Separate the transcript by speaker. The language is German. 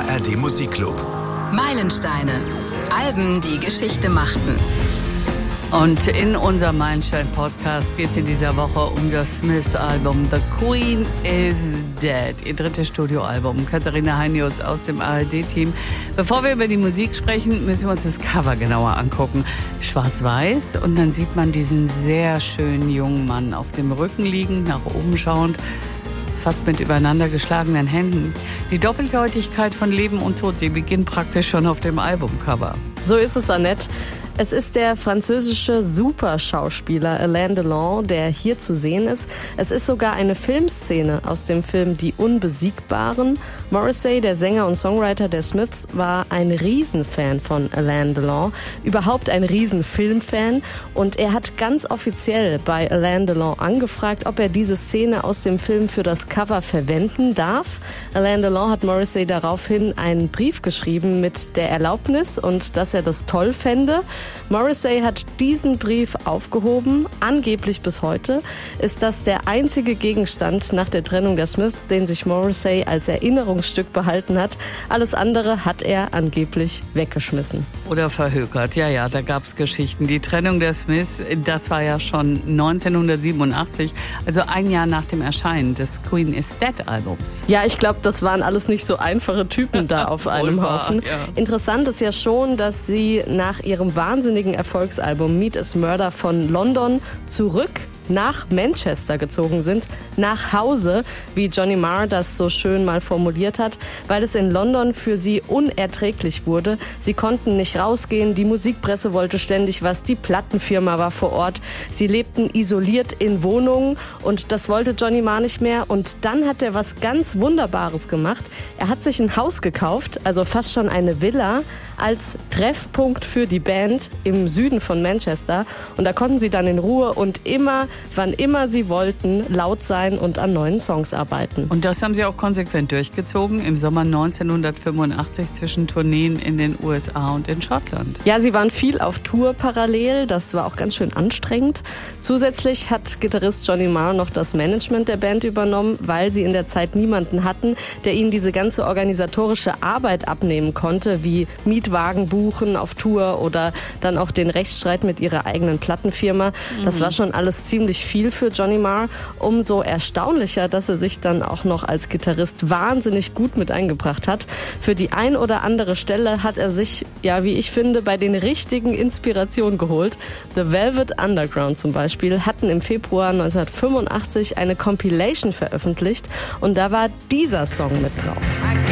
Speaker 1: ARD Musikclub.
Speaker 2: Meilensteine. Alben, die Geschichte machten.
Speaker 3: Und in unserem Meilenstein-Podcast geht es in dieser Woche um das Smiths-Album The Queen is Dead, ihr drittes Studioalbum. Katharina Heinius aus dem ARD-Team. Bevor wir über die Musik sprechen, müssen wir uns das Cover genauer angucken. Schwarz-weiß und dann sieht man diesen sehr schönen jungen Mann auf dem Rücken liegend, nach oben schauend, fast mit übereinander geschlagenen Händen. Die Doppeldeutigkeit von Leben und Tod, die beginnt praktisch schon auf dem Albumcover.
Speaker 4: So ist es, Annette. Es ist der französische Superschauspieler Alain Delon, der hier zu sehen ist. Es ist sogar eine Filmszene aus dem Film Die Unbesiegbaren. Morrissey, der Sänger und Songwriter der Smiths, war ein Riesenfan von Alain Delon, überhaupt ein Riesenfilmfan. Und er hat ganz offiziell bei Alain Delon angefragt, ob er diese Szene aus dem Film für das Cover verwenden darf. Alain Delon hat Morrissey daraufhin einen Brief geschrieben mit der Erlaubnis und dass er das toll fände. Morrissey hat diesen Brief aufgehoben. Angeblich bis heute ist das der einzige Gegenstand nach der Trennung der Smiths, den sich Morrissey als Erinnerungsstück behalten hat. Alles andere hat er angeblich weggeschmissen.
Speaker 3: Oder verhökert. Ja, da gab es Geschichten. Die Trennung der Smiths, das war ja schon 1987, also ein Jahr nach dem Erscheinen des Queen is Dead Albums.
Speaker 4: Ja, ich glaube, das waren alles nicht so einfache Typen da auf einem Haufen.
Speaker 3: Ja.
Speaker 4: Interessant ist ja schon, dass sie nach ihrem wahnsinnigen Erfolgsalbum Meat is Murder von London zurück nach Manchester gezogen sind, nach Hause, wie Johnny Marr das so schön mal formuliert hat, weil es in London für sie unerträglich wurde. Sie konnten nicht rausgehen, die Musikpresse wollte ständig was, die Plattenfirma war vor Ort. Sie lebten isoliert in Wohnungen und das wollte Johnny Marr nicht mehr. Und dann hat er was ganz Wunderbares gemacht. Er hat sich ein Haus gekauft, also fast schon eine Villa, als Treffpunkt für die Band im Süden von Manchester. Und da konnten sie dann in Ruhe und wann immer sie wollten, laut sein und an neuen Songs arbeiten.
Speaker 3: Und das haben sie auch konsequent durchgezogen im Sommer 1985 zwischen Tourneen in den USA und in Schottland.
Speaker 4: Ja, sie waren viel auf Tour parallel. Das war auch ganz schön anstrengend. Zusätzlich hat Gitarrist Johnny Marr noch das Management der Band übernommen, weil sie in der Zeit niemanden hatten, der ihnen diese ganze organisatorische Arbeit abnehmen konnte, wie Mietwagen buchen auf Tour oder dann auch den Rechtsstreit mit ihrer eigenen Plattenfirma. Das war schon alles ziemlich viel für Johnny Marr. Umso erstaunlicher, dass er sich dann auch noch als Gitarrist wahnsinnig gut mit eingebracht hat. Für die ein oder andere Stelle hat er sich, ja, wie ich finde, bei den richtigen Inspirationen geholt. The Velvet Underground zum Beispiel hatten im Februar 1985 eine Compilation veröffentlicht und da war dieser Song mit drauf.